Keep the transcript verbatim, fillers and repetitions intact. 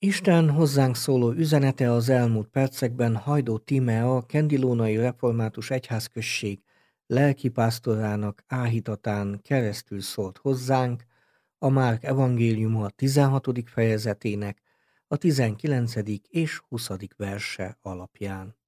Isten hozzánk szóló üzenete az elmúlt percekben Hajdó Tímea Kendilónai Református Egyházközség lelkipásztorának áhítatán keresztül szólt hozzánk a Márk evangéliuma tizenhatodik fejezetének a tizenkilencedik és huszadik verse alapján.